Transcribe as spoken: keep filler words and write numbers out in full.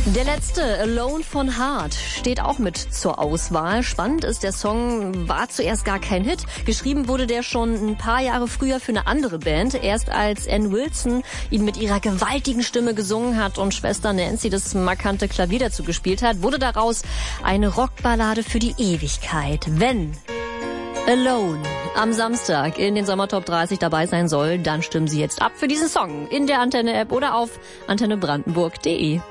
Der letzte, Alone von Heart, steht auch mit zur Auswahl. Spannend ist, der Song war zuerst gar kein Hit. Geschrieben wurde der schon ein paar Jahre früher für eine andere Band. Erst als Ann Wilson ihn mit ihrer gewaltigen Stimme gesungen hat und Schwester Nancy das markante Klavier dazu gespielt hat, wurde daraus eine Rockballade für die Ewigkeit. Wenn Alone am Samstag in den Sommertop dreißig dabei sein soll, dann stimmen Sie jetzt ab für diesen Song in der Antenne-App oder auf antenne brandenburg punkt de.